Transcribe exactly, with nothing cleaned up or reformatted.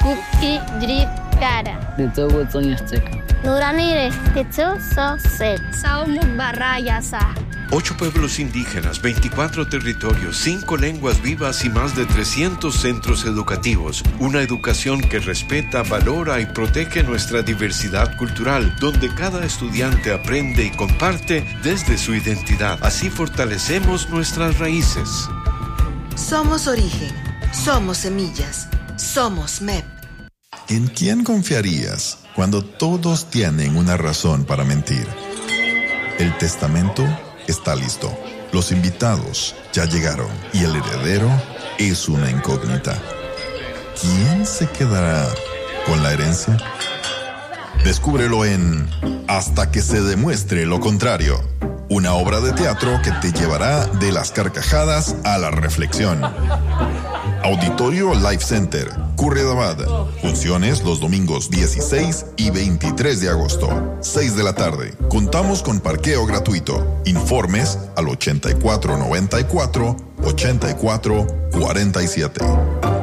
Kukidrikara. Nuranire, Sosel. Saumubarayasa. Ocho pueblos indígenas, veinticuatro territorios, cinco lenguas vivas y más de trescientos centros educativos. Una educación que respeta, valora y protege nuestra diversidad cultural, donde cada estudiante aprende y comparte desde su identidad. Así fortalecemos nuestras raíces. Somos origen, somos semillas, somos M E P. ¿En quién confiarías cuando todos tienen una razón para mentir? El testamento está listo. Los invitados ya llegaron y el heredero es una incógnita. ¿Quién se quedará con la herencia? Descúbrelo en Hasta que se demuestre lo contrario. Una obra de teatro que te llevará de las carcajadas a la reflexión. Auditorio Life Center, Curridabat. Funciones los domingos dieciséis y veintitrés de agosto, seis de la tarde. Contamos con parqueo gratuito. Informes al ochenta y cuatro noventa y cuatro, ochenta y cuatro cuarenta y siete.